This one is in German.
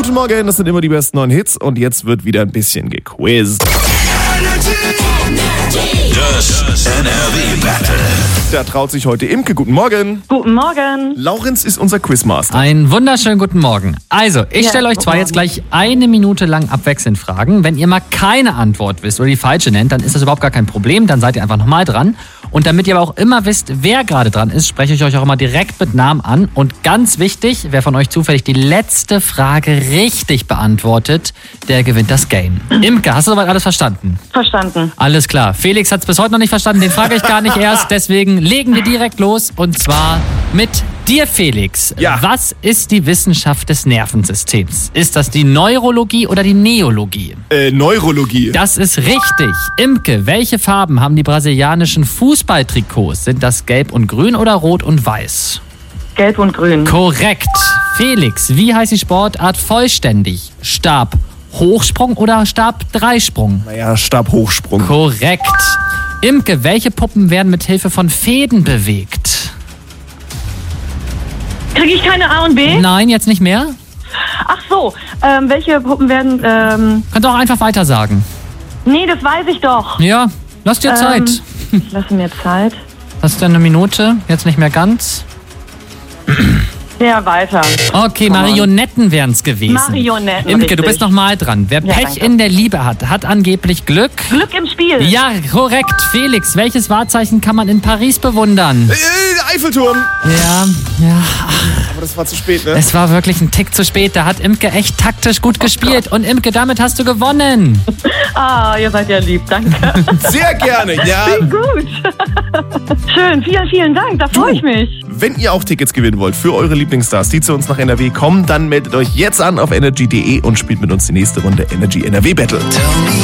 Guten Morgen, das sind immer die besten neuen Hits und jetzt wird wieder ein bisschen gequizt. Das NRW Battle. Da traut sich heute Imke. Guten Morgen. Guten Morgen. Laurenz ist unser Quizmaster. Einen wunderschönen guten Morgen. Also, ich stelle euch zwar jetzt gleich 1 Minute lang abwechselnd Fragen. Wenn ihr mal keine Antwort wisst oder die falsche nennt, dann ist das überhaupt gar kein Problem. Dann seid ihr einfach nochmal dran. Und damit ihr aber auch immer wisst, wer gerade dran ist, spreche ich euch auch immer direkt mit Namen an. Und ganz wichtig, wer von euch zufällig die letzte Frage richtig beantwortet, der gewinnt das Game. Imke, hast du soweit alles verstanden? Verstanden. Alles klar. Felix hat es bis heute noch nicht verstanden, den frage ich gar nicht erst. Deswegen legen wir direkt los und zwar mit dir, Felix. Ja. Was ist die Wissenschaft des Nervensystems? Ist das die Neurologie oder die Neologie? Neurologie. Das ist richtig. Imke, welche Farben haben die brasilianischen Fußballtrikots? Sind das gelb und grün oder rot und weiß? Gelb und grün. Korrekt. Felix, wie heißt die Sportart vollständig? Stabhochsprung oder Stabdreisprung? Naja, Stabhochsprung. Korrekt. Imke, welche Puppen werden mit Hilfe von Fäden bewegt? Kriege ich keine A und B? Nein, jetzt nicht mehr. Ach so, welche Puppen werden... Könnt ihr auch einfach weiter sagen. Nee, das weiß ich doch. Ja, lass dir Zeit. Lass mir Zeit. Hast du eine Minute? Jetzt nicht mehr ganz. Ja, weiter. Okay, Marionetten wären es gewesen. Marionetten, Imke, richtig. du bist noch mal dran. Wer Pech danke. in der Liebe hat, hat angeblich Glück. Glück im Spiel. Ja, korrekt. Felix, welches Wahrzeichen kann man in Paris bewundern? Eiffelturm. Ja. Aber das war zu spät, ne? Es war wirklich ein Tick zu spät. Da hat Imke echt taktisch gut gespielt. Und Imke, damit hast du gewonnen. Ah, ihr seid ja lieb, danke. Sehr gerne, ja. Gut. Schön, vielen, vielen Dank, da freue ich mich. Wenn ihr auch Tickets gewinnen wollt für eure Lieblingsstars, die zu uns nach NRW kommen, dann meldet euch jetzt an auf energy.de und spielt mit uns die nächste Runde Energy NRW Battle. Tell me